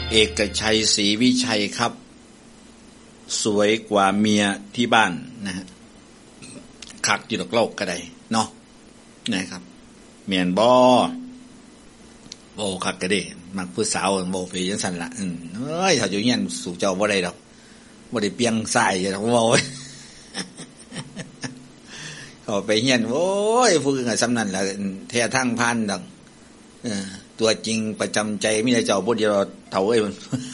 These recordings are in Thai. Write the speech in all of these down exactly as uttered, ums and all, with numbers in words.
เอกชัยศรีวิชัยครับสวยกว่าเมียที่บ้านนะฮะคักอยู่ดอกโลกก็ได้เนาะนะครับเมียนบ่โอ้คักก็ได้มักผู้สาวโมไปจังซั่นล่ะอืมเอ้ยถ้าอยู่เฮียนสู่เจ้าบ่ได้ดอกบ่ได้เปียงสายจังว่าโอ้ยเข้าไปเฮียนโอ้ยผู้อื่นก็ซ้ำนั่นล่ะแท้ทางผ่านดอกเออตัวจริงประจำใจมีแต่เจ้าผู้เดียวเฒ่าเอ้ยมัน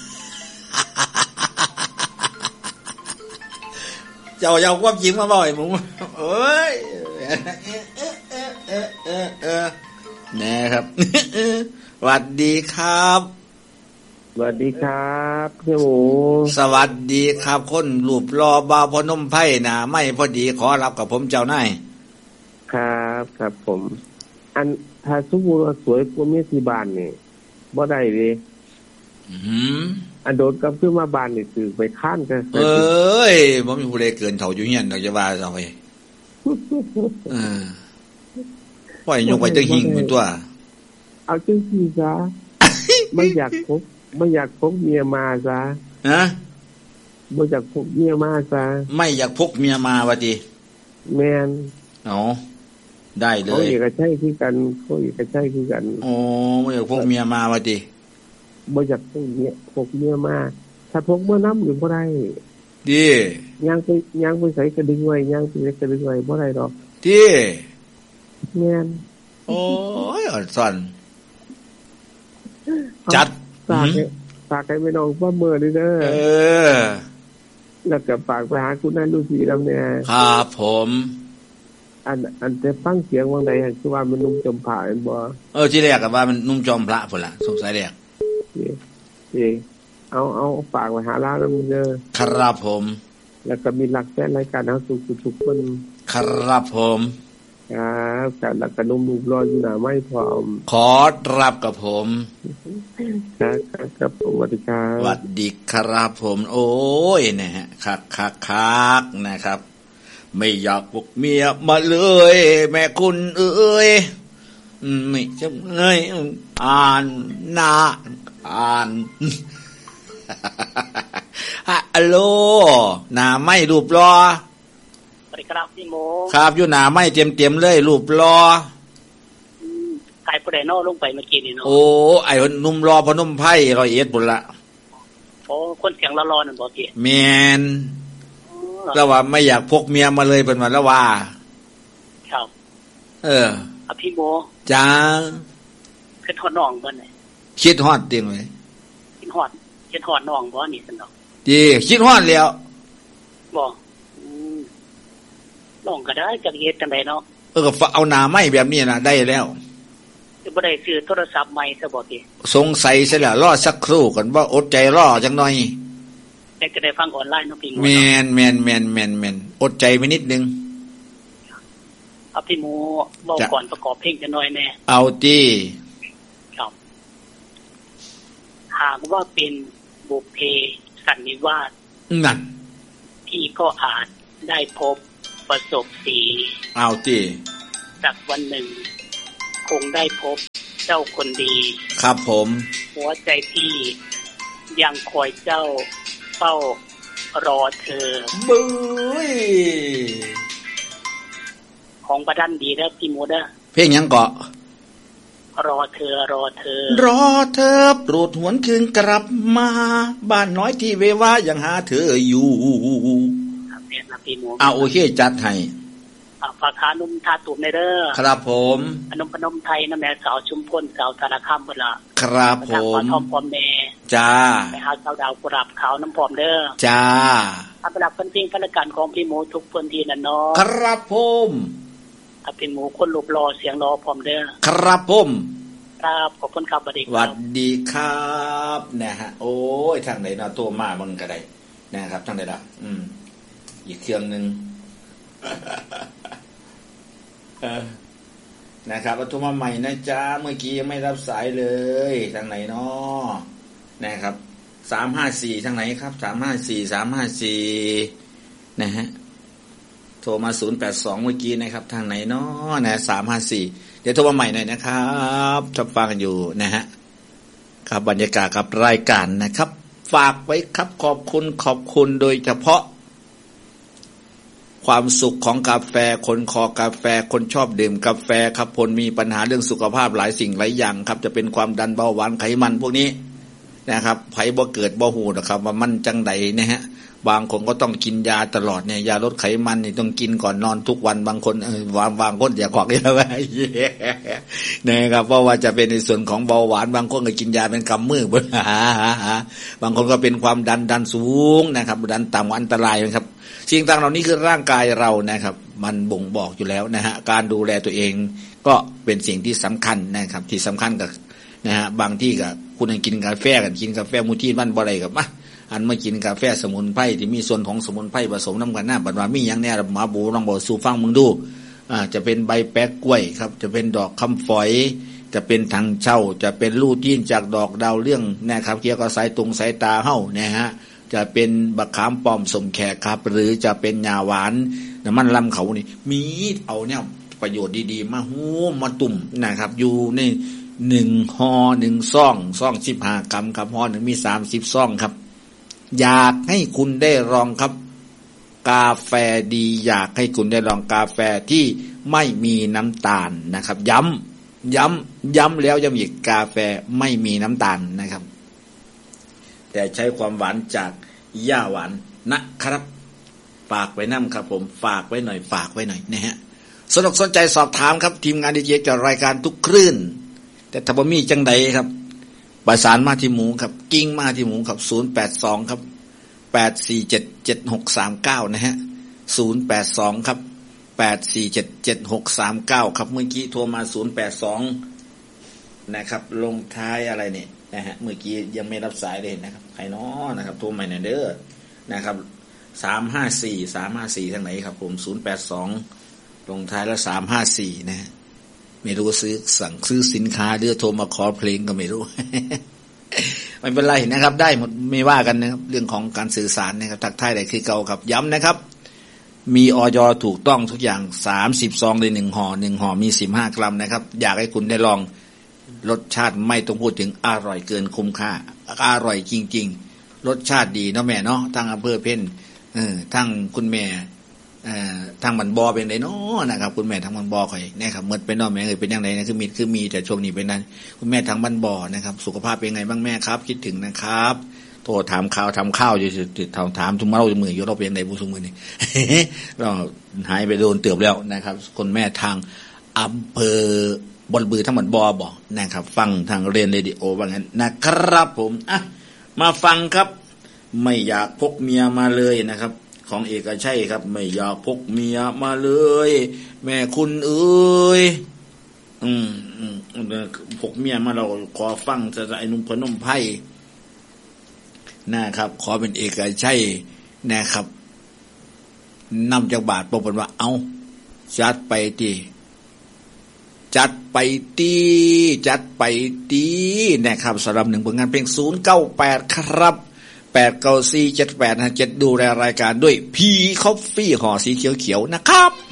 เจ้าเจ้าความจริงมาบ่อยมึงเอ้ยเออเออเออนะครับสวัสดีครับสวัสดีครับพี่หมูสวัสดีครับคนรูปรอบ่าวพนมไผ่น่ะไม่พอดีขอรับกับผมเจ้านายครับครับผมอันถ้าสมมุติว่าสวยกว่าเมียที่บ้านนี่บ่ได้เด้อืมอันโดนกลับขึ้นมาบ้านนี่คือไปค้านกันเอ้ยบ่มีผู้ใดเกินเฒ่าอยู่เฮียนดอกจะว่าซะเว้ยเออปล่อยยกไปจังหิ่งเป็นตัวเอาจังซี่ซะไม่อยากพบไม่อยากพบเมียมาซะฮะบ่อยากพบเมียมาซะไม่อยากพกเมียมาว่าติแม่นอ๋อได้เลยเขาอยากใช้คือกันเขาอยากใช้คือกันอ๋อบ่อยากพกเมียมาว่าติบ่อยากพกเมียพกเมียมาถ้าพกเมื่อน้ำอยู่บ่ได้ดิย่างไปย่างไปใส่กระดึงไว้ย่างไปใส่กระดึงไว้บ่ได้ดอกดิแม่นโอ้ยอ่อนซ่อนจัดฝากให้ฝากให้ไปน้องว่าเมื่อนี่เด้อเออแล้วก็ฝากไปหาคุณนั่นดูสิลำเนี่ยครับผมอันอันจะฟังเสียงวังใดคือว่ามันนุ่มจมผาเป็นบ่เออที่แรกก็ว่ามันนุ่มจอมพระพุ่นล่ะสงสัยแรกเออเอาเอาฝากไว้หาร้านนำเด้อครับผมแล้วก็มีหลักแท้รายการเฮาทุกๆคนครับผมครับแต่แล้วก็นุ่มรูปรออยู่หน้าไม้พร้อมขอรับกับผมครับครับสวัสดีครับสวัสดีครับผมโอ้ยนะฮะคักๆๆนะครับไม่อยากพกเมียมาเลยแม่คุณเอ้ยไม่จะเลยอ่านหน้าอ่านฮัลโหลหน้าไม่รูปรอสวัสดีครับพี่โมครับอยู่หน้าไม่เต็มๆเลยรูปรอไก่ผู้ใดนอลงไปเมื่อกี้นี่เนาะโอ้ไอ้หนุ่มรอพนมไผ่ร้อยเอ็ดพุ่นละโอ้คนเสียงรอๆนั่นบ่ติแม่นแล้วว่าไม่อยากพกเมียมาเลยเพิ่นว่าแล้วว่าครับเอออ่ะพี่โมจ้าคิดฮอดน้องบ่นี่คิดฮอดติมั้ยคิดฮอดคิดฮอดน้องบ่นี่ซั่นดอกติคิดฮอดแล้วบ่อืมน้องก็ได้จักเฮ็ดจังได๋เนาะเออก็เอาหน้าไม้แบบนี้น่ะได้แล้วสิบ่ได้ซื้อโทรศัพท์ใหม่ซะบ่ติสงสัยซะแล้วรอสักครู่ก่อนว่าอดใจรอจังหน่อยแต่ก็ได้ฟังออนไลน์เนาะพี่โมแม่นๆๆๆอดใจไปนิดนึงเอาพี่โมเว้าก่อนประกอบเพลงจักหน่อยแน่เอาติครับหากว่าเป็นบุพเพสันนิวาสนั่นพี่ก็อาจได้พบประสบสีเอาติสักวันหนึ่งคงได้พบเจ้าคนดีครับผมหัวใจพี่ยังคอยเจ้าเฝ้ารอเธอบึ้ยของประดันดีแล้วพี่โมเด้อเพลงหยังเกาะรอเธอรอเธอรอเธอโปรดหวนคืนกลับมาบ้านน้อยที่เววายังหาเธออยู่ครับแม่นนะพี่โมอ่าโอเคจัดให้อ่าฝากหานุ่มทาตุ่มในเด้อครับผมอนมพนมไทยนะแม่สาวชุมพลสาวสารคามพุ่นล่ะครับผมทอมพร้อมแม่จ้าไปหาสาวดาวกุหลาบขาวน้ำพร้อมเด้อจ้าอัปลักษณ์เพิ่นเพลงพระการของพี่โมทุกพื้นที่นั่นเนาะครับผมถ้าเป็นหมูคนรูปรอเสียงรอพร้อมเด้อครับผมครับขอบคุณครับสวัสดีครับสวัสดีครับนะฮะโอ้ยทางไหนเนาะตัวมามึงก็ได้นะครับทางไหนล่ะอืมอีกเครื่องนึงเออนะครับเอาโทรมาใหม่นะจ๊ะเมื่อกี้ยังไม่รับสายเลยทางไหนเนาะนะครับสามห้าสี่ทางไหนครับสามห้าสี่ สามห้าสี่นะฮะโทรมาศูนย์แปดสองเมื่อกี้นะครับทางไหนเนาะนะสามห้าสี่เดี๋ยวโทรมาใหม่หน่อยนะครับชอบฟังกันอยู่นะฮะคครับบรรยากาศกับรายการนะครับฝากไว้ครับขอบคุณขอบคุณโดยเฉพาะความสุขของกาแฟคนคอกาแฟคนชอบดื่มกาแฟครับคนมีปัญหาเรื่องสุขภาพหลายสิ่งหลายอย่างครับจะเป็นความดันเบาหวานไขมันพวกนี้นะครับไผบ่เกิดบ่ฮู้หรอกครับว่ามันจังใดนะฮะบางคนก็ต้องกินยาตลอดเนี่ยยาลดไขมันนี่ต้องกินก่อนนอนทุกวันบางคนเออบางบางคนอย่าขอกเยอะไปนะครับเพราะว่าจะเป็นในส่วนของเบาหวานบางคนก็กินยาเป็นกำมือบางคนก็เป็นความดันดันสูงนะครับดันต่ำอันตรายนะครับสิ่งต่างเหล่านี้คือร่างกายเรานะครับมันบ่งบอกอยู่แล้วนะฮะการดูแลตัวเองก็เป็นสิ่งที่สำคัญนะครับที่สำคัญกับนะฮะบางที่ก็คุณกินกาแฟกันกินกาแฟมูที่บ้านบ่อะไรกับมาอันมากินกาแฟสมุนไพรที่มีส่วนของสมุนไพรผสมน้ำกันหน้าบัดว่ามีอย่างแน่หมาบูลองบอกสู่ฟังมึงดูอ่าจะเป็นใบแป๊กกล้วยครับจะเป็นดอกคำฝอยจะเป็นทางเช่าจะเป็นลู่ที่จากดอกดาวเรื่องนะครับเกี่ยวกับสายตรงสายตาเฮ้านะฮะจะเป็นบักขามป้อมสมแขกครับหรือจะเป็นหญ้าหวานน้ำมันลำเขานี่มีเอาเนี่ยประโยชน์ดีๆมาหูมาตุ่มนะครับอยู่ในหนึ่งห่อหนึ่งซ่องซ่องสิบห้ากรัมครับห่อหนึ่งมีสามสิบซ่องครับอยากให้คุณได้ลองครับกาแฟดีอยากให้คุณได้ลองกาแฟที่ไม่มีน้ำตาลนะครับย้ำย้ำย้ำแล้วย้ำอีกกาแฟไม่มีน้ำตาลนะครับแต่ใช้ความหวานจากหญ้าหวานนะครับฝากไว้น้ำครับผมฝากไว้หน่อยฝากไว้หน่อยนะฮะสนอกสนใจสอบถามครับทีมงานดีเจจะรายการทุกคลื่นแต่ถ้าบ่มีจังใดครับประสานมาที่หมูครับกิ้งมาที่หมูครับศูนย์แปดสองครับแปดสี่เจ็ดเจ็ดหกสามเก้านะฮะศูนย์แปดสองครับแปดสี่เจ็ดเจ็ดหกสามเก้าครับเมื่อกี้โทรมาศูนย์แปดสองนะครับลงท้ายอะไรเนี่ยนะฮะเมื่อกี้ยังไม่รับสายเลยนะครับใครน้อนะครับโทรใหม่หน่อยเด้อนะครับสามห้าสี่สามห้าสี่ทางไหนครับผมศูนย์แปดสองลงท้ายแล้วสามห้าสี่นะฮะไม่รู้ซื้อสั่งซื้อสินค้าหรือโทรมาขอเพลงก็ไม่รู้ ไม่เป็นไรนะครับได้หมดไม่ว่ากันนะครับเรื่องของการสื่อสารนะครับทักทายได้คือเก่าครับย้ำนะครับมีอย.ถูกต้องทุกอย่างสามสิบซองในหนึ่งห่อหนึ่งห่อมีสิบห้ากรัมนะครับอยากให้คุณได้ลองรสชาติไม่ต้องพูดถึงอร่อยเกินคุ้มค่าอร่อยจริงๆรสชาติดีเนาะแม่เนาะทั้งอำเภอเพ่นเออทั้งคุณแม่เอ่อทางบันบอเป็นไดเนาะนะครับคุณแม่ทางบันบอข่อยนะครับเมื่อเป็นน้องแม่เอ่ยเป็นยังไงนะคือมีคือมีแต่ช่วงนี้เป็นนั้นคุณแม่ทางบันบอนะครับสุขภาพเป็นไงบ้างแม่ครับคิดถึงนะครับโทรถามข่าวทำข้าวอยู่ติดถามถามทุกมื้อเราจะมืออยู่เราเป็นไดผู้สูงมือนี่เราหายไปโดนเตือบแล้วนะครับคุณแม่ทางอำเภอบนบือทั้งบันบอบอกนะครับฟังทางเรียนเรดิโอว่างั้นนะครับผมอ่ะมาฟังครับไม่อยากพกเมียมาเลยนะครับของเอกชัยครับไม่อยากพกเมียมาเลยแม่คุณเอ้ยอืมอืมพกเมียมาเราขอฟังจะไอ้นุ่มพนมไพ่นะครับขอเป็นเอกชัยนะครับนำจากบาทบอกเป็นว่าเอาจัดไปตีจัดไปตีจัดไปตีนะครับสำหรับหนึ่งผลงานเพลงศูนย์เก้าแปดครับแปดเก้าสี่เจ็ดแปดห้าเจ็ดดูแลรายการด้วยพีคอฟฟี่ห่อสีเขียวๆนะครับ